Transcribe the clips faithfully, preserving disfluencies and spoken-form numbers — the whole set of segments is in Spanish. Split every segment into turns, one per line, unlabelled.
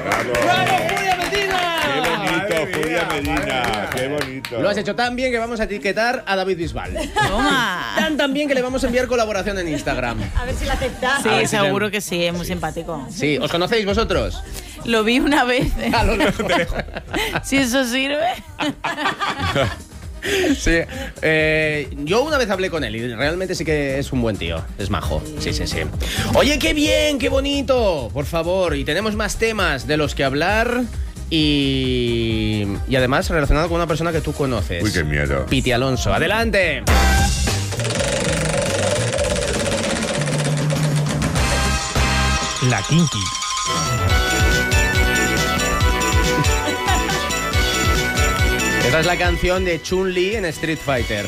¡Bravo! ¡Bravo, Julia Medina! ¡Qué bonito, Julia Medina! ¡Qué bonito!
Lo has hecho tan bien que vamos a etiquetar a David Bisbal.
Toma.
Tan tan bien que le vamos a enviar colaboración en Instagram.
A ver si la acepta.
Sí,
si
seguro
te-
que sí, es muy simpático.
Sí, ¿os conocéis vosotros?
Lo vi una vez.
A lo lejos.
Si eso sirve.
Sí, eh, yo una vez hablé con él y realmente sí que es un buen tío, es majo, sí, sí, sí. Oye, qué bien, qué bonito, por favor, y tenemos más temas de los que hablar y, y además relacionado con una persona que tú conoces.
Uy, qué miedo.
Piti Alonso, adelante.
La Kinky.
Esta es la canción de Chun-Li en Street Fighter.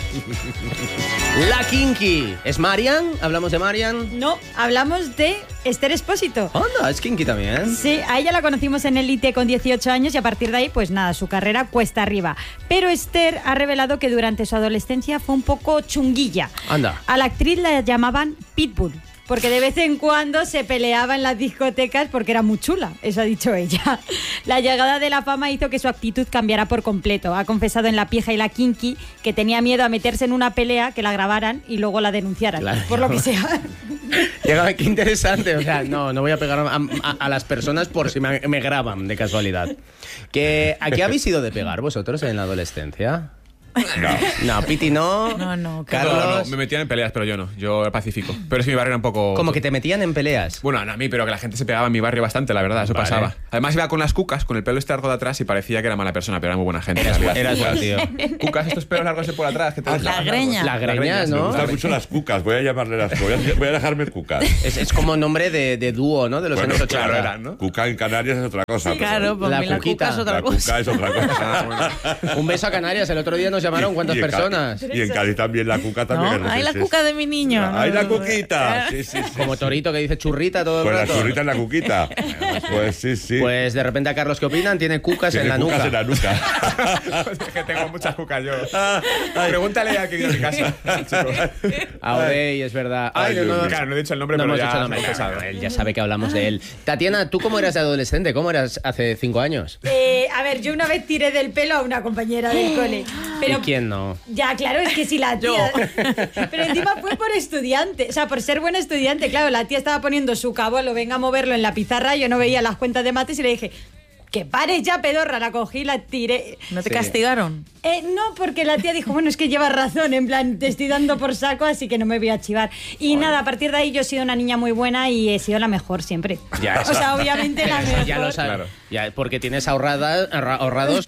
La Kinky. ¿Es Marian? ¿Hablamos de Marian?
No, hablamos de Esther Expósito.
Anda, es Kinky también.
Sí, a ella la conocimos en Elite con dieciocho años y a partir de ahí, pues nada, su carrera cuesta arriba. Pero Esther ha revelado que durante su adolescencia fue un poco chunguilla.
Anda.
A la actriz la llamaban Pitbull, porque de vez en cuando se peleaba en las discotecas porque era muy chula, eso ha dicho ella. La llegada de la fama hizo que su actitud cambiara por completo. Ha confesado en La Pija y La Kinky que tenía miedo a meterse en una pelea, que la grabaran y luego la denunciaran,
Claro.
por lo que sea.
Llega, qué interesante, o sea, no, no voy a pegar a, a- a las personas por si me, me graban de casualidad. Que, ¿a qué habéis ido de pegar vosotros en la adolescencia?
No.
No, Piti no.
No, no,
Carlos.
No, no, me metían en peleas, pero yo no. Yo era pacífico. Pero es que mi barrio era un poco...
Como que te metían en peleas.
Bueno, no a mí, pero que la gente se pegaba en mi barrio bastante, la verdad, eso
Vale.
pasaba. Además iba con las cucas, con el pelo este largo de atrás y parecía que era mala persona, pero era muy buena gente.
Eras,
Las
eras buen tío.
cucas, estos pelos largos de por atrás. Que te
Ah,
dejan
la
largos.
greña.
La greña,
Me
¿no?
gustan mucho las cucas, voy a llamarle las voy a, voy a dejarme cucas.
Es, es como nombre de, de dúo, ¿no? De los
Bueno,
años ochenta.
claro, eran, ¿no?
Cuca en Canarias es otra cosa. pero
Claro, pues
La
la, la
cuquita.
cuca es otra
la
cosa.
cuca es otra cosa.
Un beso a Canarias. El otro día nos llamaron cuántas
Y en Cádiz-
personas.
Y en Cádiz también la cuca también.
No,
es
hay la
sí,
cuca
sí.
de mi niño.
Hay la
No, no, no.
cuquita. Sí, sí, sí.
Como Torito que dice churrita todo el
Pues la
rato.
churrita en la cuquita. Pues sí, sí.
Pues de repente a Carlos, ¿qué opinan? Tiene cucas
Tiene
en la
cucas
nuca.
en la nuca.
Es que tengo muchas cucas yo. Pregúntale a que viene a mi casa, chico.
Aurey, es verdad.
Ay, Dios mío.
Claro, no he dicho el nombre,
No
pero
hemos
ya...
dicho nombre.
se lo he
Claro,
pensado.
él ya sabe que hablamos de él. Tatiana, ¿tú cómo eras de adolescente? ¿Cómo eras hace cinco años?
Eh, a ver, yo una vez tiré del pelo a una compañera del cole. Pero
¿Y quién no?
Ya, claro, es que si la tía... Pero encima fue por estudiante, o sea, por ser buena estudiante. Claro, la tía estaba poniendo su cabo, lo venga a moverlo en la pizarra, yo no veía las cuentas de mates y le dije, que pares ya, pedorra, la cogí, la tiré.
¿No te
Sí.
castigaron?
Eh, no, porque la tía dijo, bueno, es que llevas razón, en plan, te estoy dando por saco, así que no me voy a chivar. Y nada, a partir de ahí yo he sido una niña muy buena y he sido la mejor siempre.
Ya,
o sea, obviamente la mejor.
Ya lo sabes.
Claro.
Ya, porque tienes ahorrada, ahorra- ahorrados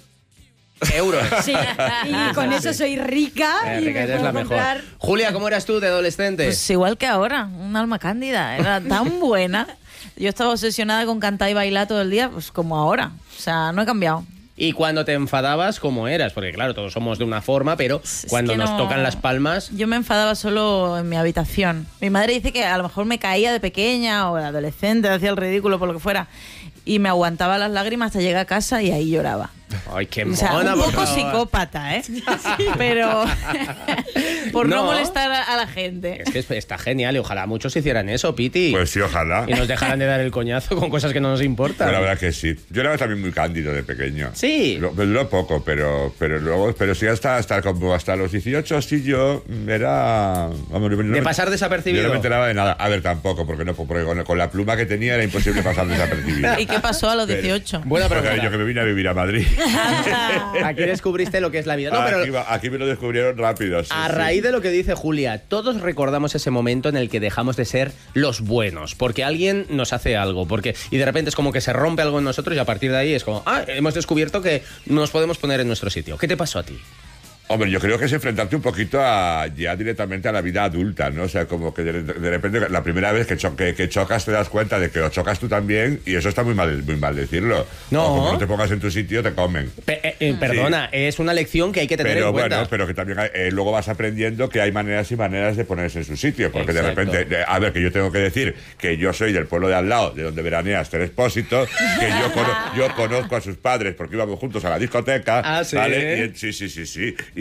euros.
Sí, y con eso soy rica
Eh,
y
Rica,
me
eres
puedo
la mejor.
comprar...
Julia, ¿cómo eras tú de adolescente?
Pues igual que ahora, un alma cándida. Era tan buena. Yo estaba obsesionada con cantar y bailar todo el día, pues como ahora. O sea, no he cambiado.
Y cuando te enfadabas, ¿cómo eras? Porque claro, todos somos de una forma, pero
Es
cuando
que
nos
no-
tocan las palmas...
Yo me enfadaba solo en mi habitación. Mi madre dice que a lo mejor me caía de pequeña o de adolescente, hacía el ridículo por lo que fuera. Y me aguantaba las lágrimas hasta llegar a casa y ahí lloraba.
Ay, qué
O sea,
mona,
un
por
poco
favor.
psicópata, ¿eh? Pero por no,
No.
molestar a, a la gente.
Es que es- está genial y ojalá muchos hicieran eso, Piti.
Pues sí, ojalá.
Y nos dejaran de dar el coñazo con cosas que no nos importan.
Pero la verdad que sí. Yo era también muy cándido de pequeño.
Sí.
Lo, lo poco, pero, pero luego, pero sí hasta, hasta como hasta los dieciocho sí yo era... Vamos, yo no
De
me-
pasar
Yo
desapercibido.
no me enteraba de nada. A ver, tampoco, porque no, porque con, con la pluma que tenía era imposible pasar desapercibido.
¿Y qué pasó a los
Pero-
dieciocho?
Buena
Porque
pregunta.
yo que me vine a vivir a Madrid.
Aquí descubriste lo que es la vida. No, pero
aquí, va- aquí me lo descubrieron rápido. sí,
a
sí.
raíz de lo que dice Julia, todos recordamos ese momento en el que dejamos de ser los buenos, porque alguien nos hace algo, porque y de repente es como que se rompe algo en nosotros y a partir de ahí es como, ah, hemos descubierto que nos podemos poner en nuestro sitio. ¿Qué te pasó a ti?
Hombre, yo creo que es enfrentarte un poquito a, ya directamente a la vida adulta, ¿no? O sea, como que de, de repente la primera vez que, cho que, que chocas te das cuenta de que lo chocas tú también y eso está muy mal, muy mal decirlo.
No.
O como no te pongas en tu sitio, te comen.
Pe- eh, eh, perdona, es una lección que hay que tener
Pero
en cuenta.
bueno, pero que también hay- eh, luego vas aprendiendo que hay maneras y maneras de ponerse en su sitio. Porque
Exacto.
de repente, de- a ver, que yo tengo que decir que yo soy del pueblo de al lado, de donde veranea Esther Expósito, que yo, cono yo conozco a sus padres porque íbamos juntos a la discoteca.
Ah, ¿sí?
¿vale? Y, sí, sí, sí, sí. Y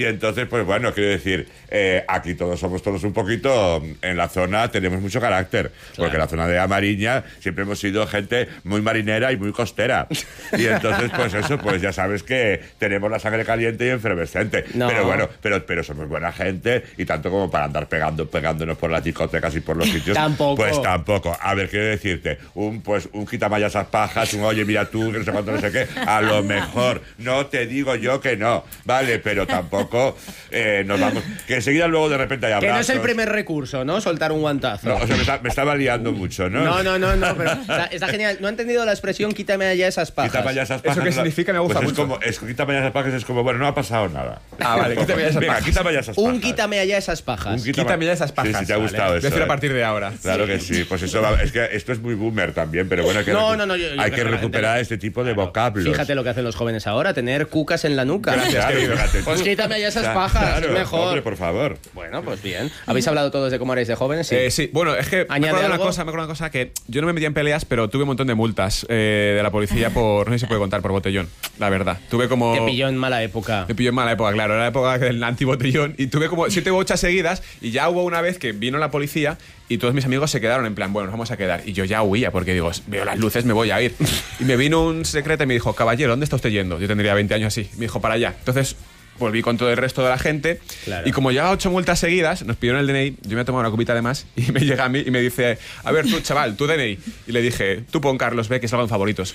Y entonces, pues bueno, quiero decir, eh, aquí todos somos todos un poquito, en la zona tenemos mucho carácter, claro. Porque en la zona de Amariña siempre hemos sido gente muy marinera y muy costera. Y entonces, pues eso, pues ya sabes que tenemos la sangre caliente y efervescente. No. Pero bueno, pero, pero somos buena gente y tanto como para andar pegando, pegándonos por las discotecas y por los sitios.
Tampoco.
Pues tampoco. A ver, quiero decirte, un pues un quitama esas pajas, un oye, mira tú, que no sé cuánto, no sé qué, a lo mejor. No te digo yo que no, ¿vale? Pero tampoco eh, nos vamos. Que enseguida luego de repente hay abrazos.
Que no es el primer recurso, ¿no? Soltar un guantazo.
No, o sea, me, está, me estaba liando mucho, ¿no?
No, no, no, no, pero está, está genial. No he entendido la expresión quítame allá esas pajas.
Quítame allá esas pajas.
¿Eso qué significa? Me gusta
pues
mucho.
Es como, es, quítame allá esas pajas es como, bueno, no ha pasado nada.
Ah, vale, quítame allá esas
Venga,
pajas.
quítame allá esas pajas.
Un quítame allá esas pajas.
Un
quítame, quítame allá esas pajas.
Sí, sí, te ha
vale.
gustado eso.
Voy a hacer
¿eh?
a partir de ahora.
Claro que sí, pues eso va, es que esto es muy boomer también, pero bueno, hay que,
no,
recu-
no, no, yo, yo
hay que recuperar
gente...
este tipo de
claro.
vocablos.
Fíjate lo que hacen los jóvenes ahora, tener cucas en la nuca.
Gracias, querido.
Pues quítame allá esas pajas,
claro,
es mejor.
Hombre, por favor.
Bueno, pues bien. ¿Habéis hablado todos de cómo erais de jóvenes?
Sí. Eh, sí. Bueno, es que me acuerdo una
algo?
cosa, me acuerdo una cosa que yo no me metía en peleas, pero tuve un montón de multas eh, de la policía por, no sé si se puede contar, por botellón, la verdad. Tuve como...
Te pilló en mala época.
Me pilló en mala época, claro, era la época del antibotellón y tuve como siete u ocho seguidas y ya hubo una vez que vino la policía y todos mis amigos se quedaron en plan, bueno, nos vamos a quedar. Y yo ya huía porque digo, veo las luces, me voy a ir. Y me vino un secreto y me dijo, caballero, ¿dónde está usted yendo? Yo tendría veinte años así. Me dijo, para allá. Entonces volví con todo el resto de la gente claro. Y como llevaba ocho multas seguidas, nos pidieron el D N I, yo me he tomado una copita de más y me llega a mí y me dice, a ver tú, chaval, tu D N I. Y le dije, tú pon Carlos B, que salgan favoritos.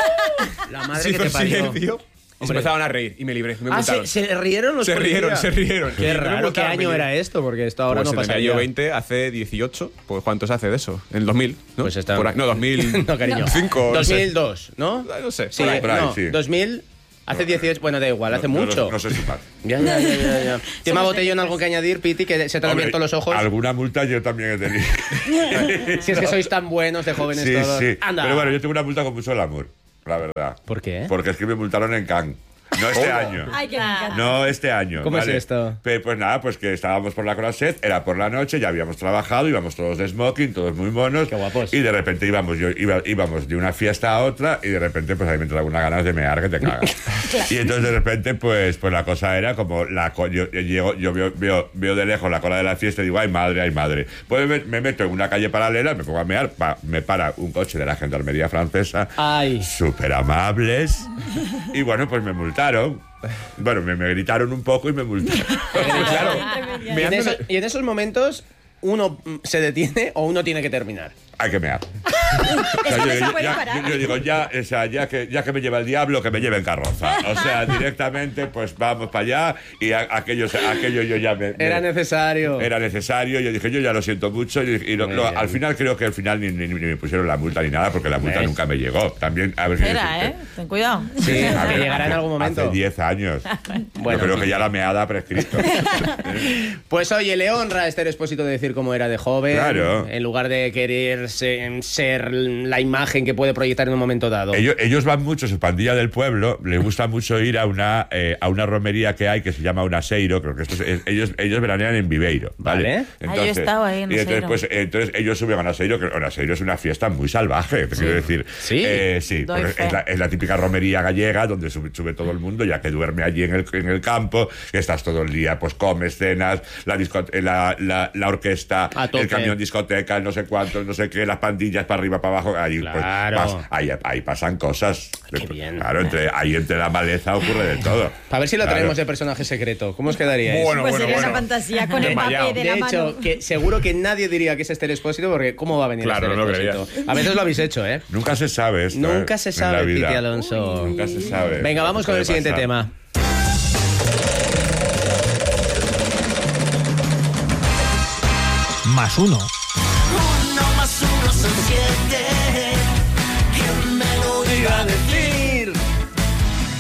La madre
sí,
que te parió.
Silencio. Y se empezaban a reír y me libré. Me
ah, ¿se, ¿se rieron los
Se
policías?
rieron, se rieron.
Qué raro, ¿qué año era esto? Porque esto ahora
pues
no pasa.
Yo veinte, hace dieciocho. Pues ¿cuántos hace de eso? En el dos mil, ¿no?
Pues está...
Por ahí, no, dos mil.
No, cariño.
cinco,
dos mil dos, ¿no?
No sé.
Sí,
por ahí, por ahí,
no,
sí.
dos mil... Hace dieciocho, bueno, da igual, hace
no,
mucho.
No, no sé sumar.
Ya, ya, ya, ya, ya. Tema botellón, algo que añadir, Piti, que se te han abierto los ojos.
Alguna multa yo también he tenido.
Si es que sois tan buenos de jóvenes
sí,
todos.
Sí,
Anda.
Pero bueno, yo tengo una multa con mucho glamour, la verdad.
¿Por qué?
Porque es que me multaron en Cannes. No este año.
Ay, qué me encanta.
No este año.
¿Cómo
¿vale?
es esto?
Pe- Pues nada, pues que estábamos por la Croisette, era por la noche, ya habíamos trabajado, íbamos todos de smoking, todos muy monos.
Qué guapos.
Y de repente íbamos, yo, iba- íbamos de una fiesta a otra y de repente pues ahí me entraba unas ganas de mear que te cagas. Y entonces de repente pues, pues la cosa era como, la co- yo, yo, llego, yo veo, veo, veo de lejos la cola de la fiesta y digo, ay madre, ay madre. Pues me, me meto en una calle paralela, me pongo a mear, pa- me para un coche de la gendarmería francesa,
Ay.
súper amables, y bueno, pues me multaron. Bueno, me, me gritaron un poco y me multaron.
Claro.
Y en, eso- y en esos momentos, uno mm, se detiene o uno tiene que terminar.
Hay que mear. O sea, yo, yo- ya- yo- yo digo, ya, o sea, ya que, ya que me lleva el diablo, que me lleve en carroza. O sea, directamente, pues vamos para allá y a- aquello, aquello yo ya me... me-
Era necesario.
Era necesario, yo dije, yo ya lo siento mucho y, y lo-
Muy
lo-
bien.
al final creo que al final ni, ni- ni me pusieron la multa ni nada porque la multa
¿Ves?
nunca me llegó. También, a ver qué
Espera, ¿eh?
decirte.
Ten cuidado.
Sí,
A ver,
que llegará en algún momento.
Hace diez años.
Bueno.
Yo creo que ya la meada ha prescrito.
Pues oye, le honra a Esther Expósito decir cómo era de joven.
Claro.
En lugar de querer se- ser la imagen que puede proyectar en un momento dado.
Ellos, ellos van mucho, su pandilla del pueblo, les gusta mucho ir a una, eh, a una romería que hay que se llama Unaseiro, creo que esto es- es- ellos, ellos veranean en Viveiro, ¿vale?
Vale.
Ah, yo he estado ahí en
y entonces,
Unaseiro.
pues, entonces ellos suben a Unaseiro, que Unaseiro es una fiesta muy salvaje, te quiero decir.
Sí.
Eh, sí,
Doy
pues
fe.
es, la, es la típica romería gallega donde sube, sube todo el mundo, ya que duerme allí en el, en el campo, que estás todo el día, pues comes, cenas, la, discote- la, la, la orquesta,
A tope.
el camión discoteca, no sé cuántos, no sé qué, las pandillas para arriba, para abajo, ahí, pues,
Claro.
pas- ahí, ahí pasan cosas.
Qué bien.
Claro, entre, ahí entre la maleza ocurre de todo.
A ver si lo
Claro.
traemos de personaje secreto. ¿Cómo os quedaría
Bueno,
Pues
bueno,
sería
bueno.
una fantasía con el
Desmayado.
papel de,
De
la
hecho,
mano.
que seguro que nadie diría que es Esther Expósito porque ¿cómo va a venir
Claro,
Esther
no lo
Expósito? A veces lo habéis hecho, ¿eh?
Nunca se sabe esto,
Nunca
¿eh?
se
En
sabe,
la
Piti
vida.
Alonso.
Nunca se sabe.
Venga, vamos con
Puede
el siguiente
pasar.
tema.
Más uno.
Uno más uno son siete. ¿Quién me lo iba a decir?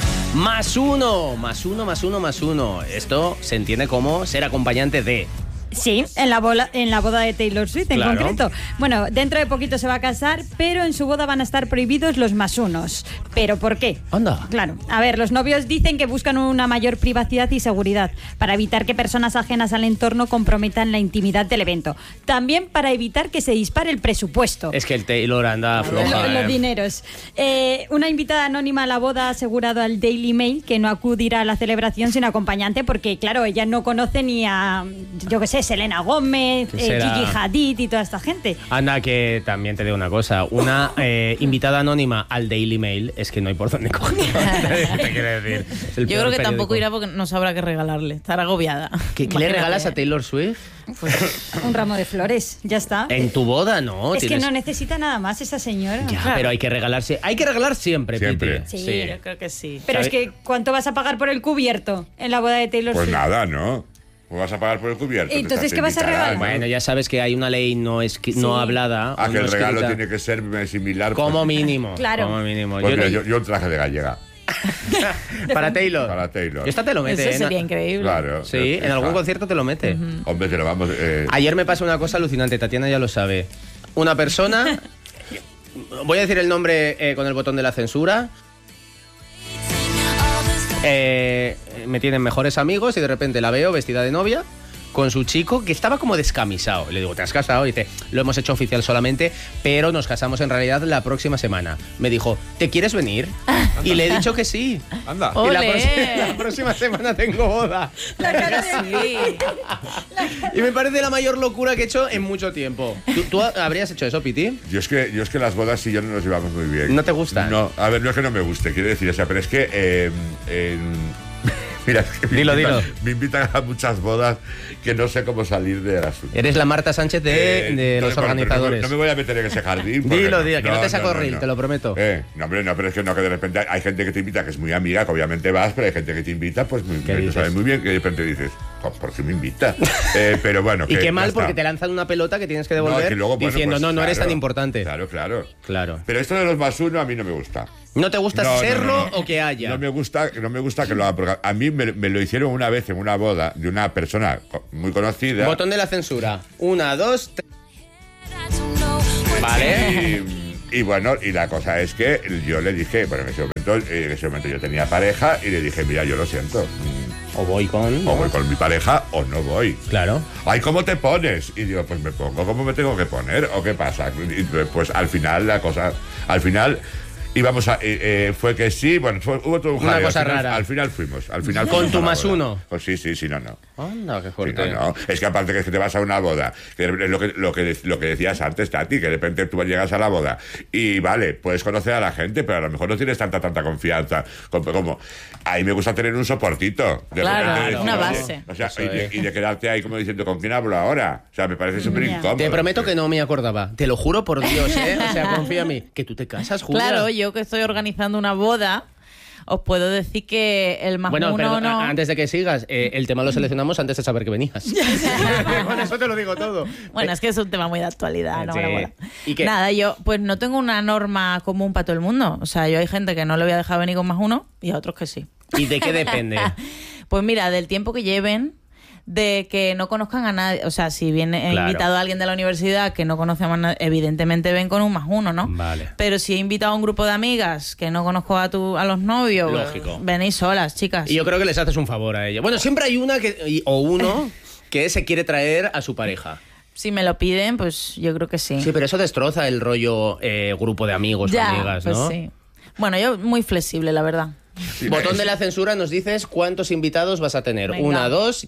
Más uno, más uno, más uno, más uno. Esto se entiende como ser acompañante de.
Sí, en la, bola, en la boda de Taylor Swift en
Claro.
concreto. Bueno, dentro de poquito se va a casar, pero en su boda van a estar prohibidos los más unos. ¿Pero por qué?
Anda.
Claro. A ver, los novios dicen que buscan una mayor privacidad y seguridad para evitar que personas ajenas al entorno comprometan la intimidad del evento. También para evitar que se dispare el presupuesto.
Es que el Taylor anda floja.
Los, los
eh.
dineros. Eh, una invitada anónima a la boda ha asegurado al Daily Mail que no acudirá a la celebración sin acompañante porque, claro, ella no conoce ni a, yo qué sé, Selena Gómez,
¿Qué
eh,
será?
Gigi Hadid y toda esta gente.
Anda, que también te digo una cosa. Una eh, invitada anónima al Daily Mail es que no hay por dónde coger. Te quiero decir. Es el
Yo
peor
creo que tampoco
periódico.
irá porque no sabrá qué regalarle. Estará agobiada.
¿Qué, qué le
Imagínate.
regalas a Taylor Swift?
Un ramo de flores, ya está.
En tu boda, no.
es que
tienes-
no necesita nada más esa señora.
Ya,
Claro.
pero hay que regalarse. Hay que regalar siempre,
Siempre.
Piti.
Sí.
Yo creo que sí.
Pero es
¿Sabe?
que, ¿cuánto vas a pagar por el cubierto en la boda de Taylor
Pues
Swift?
nada, ¿no? ¿Cómo vas a pagar por el cubierto?
Entonces,
Estás
¿qué vas a
invitada,
regalar?
¿no?
Bueno, ya sabes que hay una ley no, esqui- no
Sí.
hablada.
Ah,
o
que
no
el regalo
escrita.
tiene que ser similar.
Como
pues,
mínimo.
Claro.
Como mínimo.
Pues
Yo-
mira, yo, yo un traje de gallega.
para Taylor.
Para Taylor.
Esta te lo mete.
Eso
¿eh?
sería increíble.
Claro.
Sí, en algún concierto te lo mete.
Hombre, te lo vamos. Eh,
Ayer me pasó una cosa alucinante, Tatiana ya lo sabe. Una persona, voy a decir el nombre eh, con el botón de la censura. Eh, me tienen mejores amigos y de repente la veo vestida de novia con su chico que estaba como descamisado. Le digo, ¿te has casado? Y dice, lo hemos hecho oficial solamente, pero nos casamos en realidad la próxima semana. Me dijo, ¿te quieres venir? Y le he dicho que sí.
Anda.
Y la,
Olé.
próxima, la próxima semana tengo boda.
La cara de-
Sí.
Y me parece la mayor locura que he hecho en mucho tiempo. ¿Tú, tú habrías hecho eso, Piti?
Yo es que yo es que las bodas y yo no nos llevamos muy bien.
¿No te gustan?
No, a ver, no es que no me guste, quiero decir, o sea, pero es que eh, en- mira, es que me
Dilo,
invitan,
dilo.
me invitan a muchas bodas que no sé cómo salir del asunto.
Eres la Marta Sánchez de,
Eh,
de
no,
los
bueno, pero
organizadores.
No, me- no me voy a meter en ese jardín. porque
Dilo, dilo, que no te saco
no,
reel,
no.
te lo prometo.
Eh, no, hombre, no, pero es que no, que de repente hay gente que te invita que es muy amiga, que obviamente vas, pero hay gente que te invita, pues muy,
¿Qué
no
dices?
sabes muy bien, que de repente dices, "Oh, ¿por qué me invita? Eh, pero bueno,
Y
que
qué mal
ya está.
porque te lanzan una pelota que tienes que
No,
devolver
que luego, bueno,
diciendo,
pues,
no, no eres
claro,
tan importante.
Claro, claro.
Claro.
Pero esto de los más uno a mí no me gusta.
¿No te gusta
No, no,
serlo
no, no.
o que haya?
No me gusta, no me gusta que lo haga. Porque a mí me, me lo hicieron una vez en una boda de una persona co- muy conocida.
Botón de la censura. Una, dos, tres. Vale.
Y, y bueno, y la cosa es que yo le dije, bueno, en ese momento, en ese momento yo tenía pareja y le dije, mira, yo lo siento. mm,
O voy con...
O voy con mi pareja o no voy.
Claro.
Ay, ¿cómo te pones? Y digo, pues me pongo, ¿cómo me tengo que poner? ¿O qué pasa? Y pues al final la cosa, al final íbamos a, eh, eh, fue que sí, bueno, fue- hubo todo un
Una
jaleo.
cosa
al final,
rara.
Al final fuimos, al final
¿Con
fuimos
tu
a la
más
boda.
uno?
Pues sí, sí, sí, no, no.
Anda, qué
Sí,
fuerte.
no, no. Es que aparte que es que te vas a una boda, que es lo que, lo que, lo que decías antes, Tati, que de repente tú llegas a la boda y vale, puedes conocer a la gente, pero a lo mejor no tienes tanta, tanta confianza. Como, como a mí me gusta tener un soportito. De
Claro,
repente decir,
una
oye,
base.
O sea,
Eso
y de,
es.
y de quedarte ahí como diciendo, ¿con quién hablo ahora? O sea, me parece súper
Ya.
incómodo.
Te prometo que no me acordaba. Te lo juro por Dios, ¿eh? O sea, confía en mí. Que tú te casas, Julia.
Claro, yo que estoy organizando una boda, os puedo decir que el más
Bueno,
uno
perdón,
no.
a- antes de que sigas, eh, el tema lo seleccionamos antes de saber que venías. Con eso te lo digo todo.
Bueno, es que es un tema muy de actualidad, no
Sí.
me mola.
¿Y qué?
Nada, yo pues no tengo una norma común para todo el mundo. O sea, yo hay gente que no le voy a dejar venir con más uno y a otros que sí.
¿Y de qué depende?
Pues mira, del tiempo que lleven, de que no conozcan a nadie. O sea, si viene he
Claro.
invitado a alguien de la universidad que no conoce a más nadie, evidentemente ven con un más uno, ¿no?
Vale.
Pero si he invitado a un grupo de amigas que no conozco a tu, a los novios,
Lógico.
venís solas, chicas.
Y yo creo que les haces un favor a ella. Bueno, siempre hay una que, y- o uno que se quiere traer a su pareja.
Si me lo piden, pues yo creo que sí.
Sí, pero eso destroza el rollo eh, grupo de amigos o
ya,
amigas,
pues
¿no?
sí. Bueno, yo muy flexible, la verdad.
Sí,
Botón
es-
de la censura nos dices cuántos invitados vas a tener.
Venga.
Una, dos...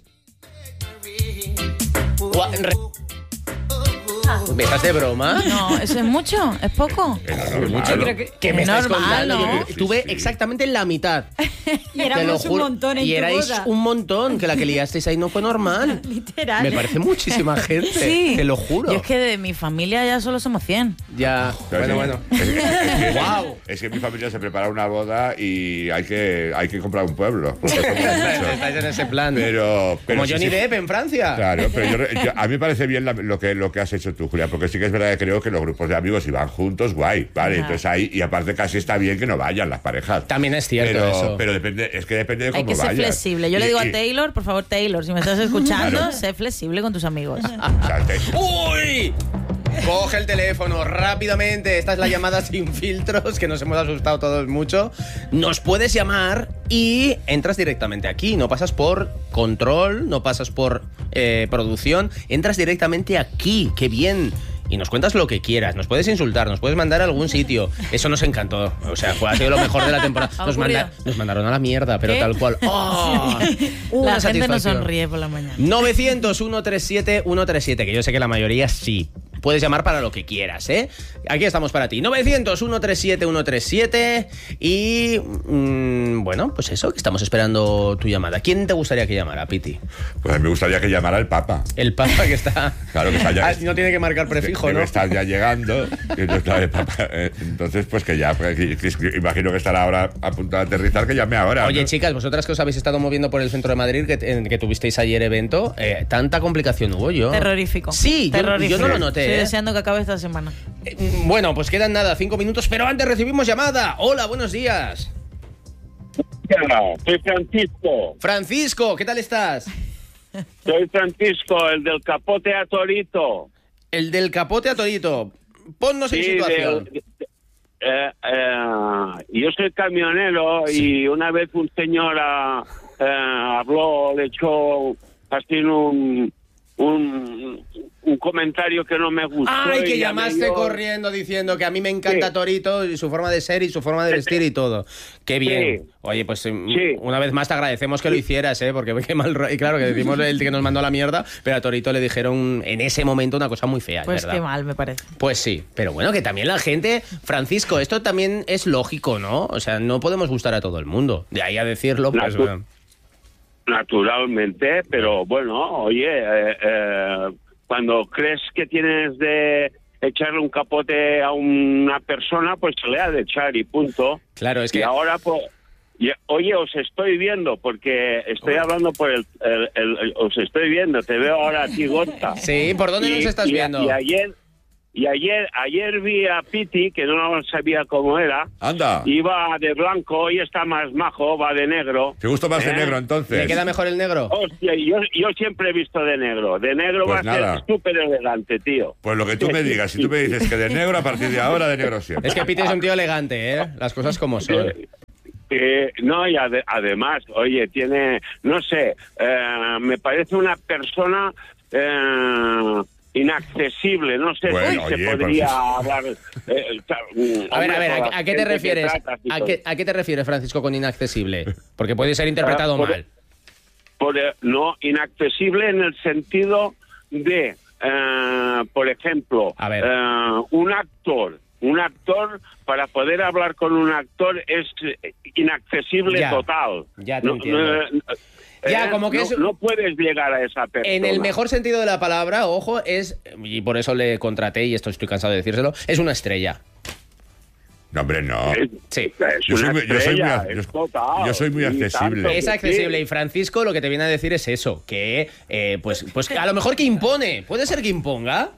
cua- re- ¿Me estás de broma?
No, ¿eso es mucho? ¿Es poco?
Es lo normal.
Mucho,
creo que-
¿Qué me
es
estás
normal,
contando?
¿no?
Yo tuve
Sí, sí.
exactamente la mitad.
Y
Te lo
éramos un
juro.
montón en
Y
tu
erais
boda.
un montón, que la que liasteis ahí no fue normal.
Literal.
Me parece muchísima gente,
Sí.
te lo juro.
Y es que de mi familia ya solo somos cien.
Ya,
Pero
bueno,
sí,
bueno.
Es, es- es que,
Guau.
es que en mi familia se prepara una boda y hay que, hay que comprar un pueblo. porque somos muchos.
Estáis en ese plan.
Pero, pero
Como
sí,
Johnny
sí.
Depp en Francia.
Claro, pero yo, yo- a mí me parece bien la- lo, que, lo que has hecho tú. tú, Julia, porque sí que es verdad que creo que los grupos de amigos si van juntos, guay, ¿vale?
Ajá.
Entonces ahí, y aparte casi está bien que no vayan las parejas.
También es cierto
pero,
eso.
Pero depende, es que depende de cómo
Hay que ser
vayas.
flexible. Yo
Y-
le digo
y-
a Taylor, por favor, Taylor, si me estás escuchando,
Claro.
sé flexible con tus amigos.
o sea, te-
¡Uy! Coge el teléfono rápidamente. Esta es la llamada sin filtros, que nos hemos asustado todos mucho. Nos puedes llamar y entras directamente aquí. No pasas por control, no pasas por eh, producción. Entras directamente aquí. ¡Qué bien! Y nos cuentas lo que quieras. Nos puedes insultar, nos puedes mandar a algún sitio. Eso nos encantó. O sea, fue, ha sido lo mejor de la temporada.
Ha
Nos,
ocurrido.
manda- nos mandaron a la mierda, pero
¿Qué?
tal cual. ¡Oh! Una
La gente no
satisfacción.
sonríe por la mañana.
novecientos, ciento treinta y siete, ciento treinta y siete, que yo sé que la mayoría sí. Puedes llamar para lo que quieras, ¿eh? Aquí estamos para ti. novecientos, ciento treinta y siete, ciento treinta y siete. Y. mm, bueno, pues eso, que estamos esperando tu llamada. ¿Quién te gustaría que llamara, Piti?
Pues a mí me gustaría que llamara el Papa.
El Papa que está.
Claro que está ya-
Ah, no tiene que marcar prefijo,
Debe
¿no?
estar ya llegando. Y entonces, claro, el Papa, eh, entonces, pues que ya, pues, que- que- que imagino que estará ahora a punto de aterrizar, que llame ahora.
Oye,
¿no?
chicas, vosotras que os habéis estado moviendo por el centro de Madrid, que, en- que tuvisteis ayer evento, eh, tanta complicación hubo yo.
Terrorífico.
Sí, yo,
Terrorífico.
yo no lo noté.
Estoy
¿eh?
deseando que acabe esta semana.
Eh, Bueno, pues quedan nada, cinco minutos, pero antes recibimos llamada. Hola, buenos días.
Soy Francisco,
Francisco, ¿qué tal estás?
soy Francisco, el del capote a Torito.
El del capote a Torito. Ponnos en
Sí,
situación.
de- de- eh, eh, yo soy camionero y una vez un señor ah, eh, habló, le echó así un, un, un comentario que no me gustó.
Ay, que
y ya me
llamaste
dio-
corriendo diciendo que a mí me encanta
Sí.
Torito y su forma de ser y su forma de vestir y todo. Qué bien.
Sí.
Oye, pues em,
Sí.
una vez más te agradecemos que lo hicieras, ¿eh? Porque qué mal... ro- Y claro, que decimos el que nos mandó a la mierda, pero a Torito le dijeron en ese momento una cosa muy fea, es
Pues
¿verdad?
qué mal, me parece.
Pues sí, pero bueno, que también la gente, Francisco, esto también es lógico, ¿no? O sea, no podemos gustar a todo el mundo. De ahí a decirlo, pues...
Natu-
bueno.
Naturalmente, pero bueno, oye, eh, eh, cuando crees que tienes de echarle un capote a una persona, pues se le ha de echar y punto.
Claro, es
Y
que...
ahora, pues, y- oye, os estoy viendo, porque estoy hablando por el, el- el- el- os estoy viendo, te veo ahora a ti, Gorka.
Sí, ¿por dónde
Y-
nos estás
y-
viendo?
Y ayer, y ayer, ayer vi a Piti, que no sabía cómo era,
Anda.
iba de blanco, hoy está más majo, va de negro.
¿Te gusta más de
¿Eh?
negro entonces?
¿Le queda mejor el negro?
Hostia, yo, yo siempre he visto de negro. De negro
Pues
va a
nada.
ser súper elegante, tío.
Pues lo que tú me digas, si tú me dices que de negro, a partir de ahora de negro siempre.
Es que Piti es un tío elegante, ¿eh? Las cosas como son.
Eh, no, y ade- además, oye, tiene, no sé, eh, me parece una persona eh, inaccesible. No sé
Bueno,
si
oye,
se podría
pues-
hablar. eh, ta-
A ver, a ver,
hombre,
¿a, a qué te
gente que
refieres?
tratas y
¿A
todo.
qué, ¿A qué te refieres, Francisco, con inaccesible? Porque puede ser interpretado
Ah, por-
mal.
Por, eh, no, inaccesible en el sentido de, eh, por ejemplo,
A ver.
eh, un actor. Un actor, para poder hablar con un actor, es eh, inaccesible
Ya,
total.
ya te
No,
entiendo.
eh,
Ya,
eh,
como que
no,
es-
no puedes llegar a esa persona.
En el mejor sentido de la palabra, ojo, es, y por eso le contraté, y esto estoy cansado de decírselo, es una estrella.
No, hombre, no.
Es,
Sí.
es
Yo soy
una
muy- yo soy muy
estrella,
ac- yo-
es total.
yo soy muy
Y
accesible.
tanto que
Es
sí.
accesible y Francisco lo que te viene a decir es eso, que eh, pues, pues que a lo mejor que impone, puede ser que imponga.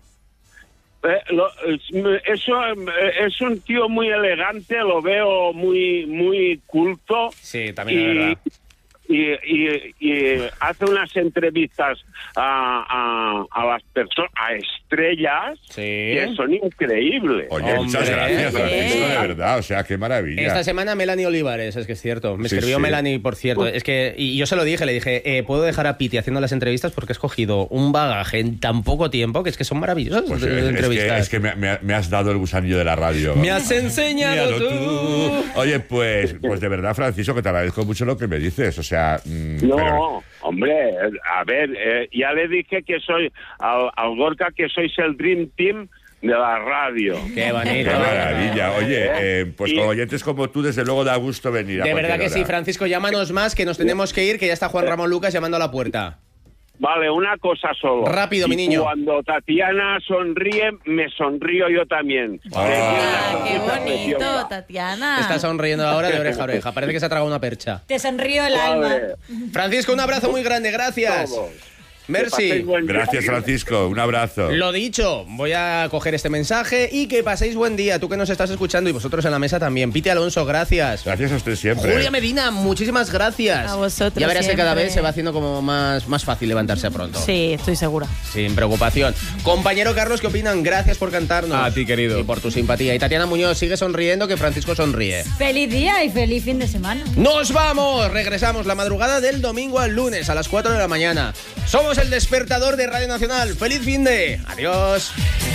Eh, lo- es- eso eh, es un tío muy elegante, lo veo muy muy culto.
Sí, también es
y,
verdad.
y, y- y hace unas entrevistas a, a, a las personas, a estrellas,
Sí.
que son increíbles.
Oye, muchas
Hombre,
gracias, Francisco, de
eh.
verdad. O sea, qué maravilla.
Esta semana Melanie Olivares, es que es cierto. Me
Sí,
escribió
sí.
Melanie, por cierto. Es que, y yo se lo dije, le dije, eh, puedo dejar a Piti haciendo las entrevistas porque he escogido un bagaje en tan poco tiempo que es que son maravillosas
Pues
de-
es,
de
es que,
entrevistas.
es que me, me- me has dado el gusanillo de la radio.
Me has enseñado
Míralo
tú.
Oye, pues, pues de verdad, Francisco, que te agradezco mucho lo que me dices. O sea, mm,
No,
pero-
hombre, a ver, eh, ya le dije que soy, al, al Gorka, que sois el Dream Team de la radio.
Qué
qué
bonito.
maravilla. Oye, eh, pues
Y-
con oyentes como tú, desde luego da gusto venir. a
De verdad
cualquier
que sí,
hora.
Francisco, llámanos más, que nos tenemos que ir, que ya está Juan Ramón Lucas llamando a la puerta.
Vale, una cosa solo.
Rápido,
Y
mi niño.
Cuando Tatiana sonríe, me sonrío yo también.
Ah,
Qué
qué
bonita
bonito,
preciosa.
Tatiana.
Está sonriendo ahora de oreja a oreja. Parece que se ha tragado una percha.
Te sonrío el alma.
Vale,
Francisco, un abrazo muy grande, gracias.
todos.
Merci.
paséis buen día.
Gracias, Francisco. Un abrazo.
Lo dicho, voy a coger este mensaje y que paséis buen día. Tú que nos estás escuchando y vosotros en la mesa también. Piti Alonso, gracias.
Gracias a usted siempre.
Julia Medina, muchísimas gracias.
A vosotros
Ya verás que cada
siempre.
vez se va haciendo como más, más fácil levantarse pronto.
Sí, estoy segura.
Sin preocupación. Compañero Carlos, ¿qué opinan? Gracias por cantarnos.
A ti, querido.
Y por tu simpatía. Y Tatiana Muñoz, sigue sonriendo que Francisco sonríe.
Feliz día y feliz fin de semana.
¡Nos vamos! Regresamos la madrugada del domingo al lunes a las cuatro de la mañana. Somos el despertador de Radio Nacional. ¡Feliz fin de! ¡Adiós!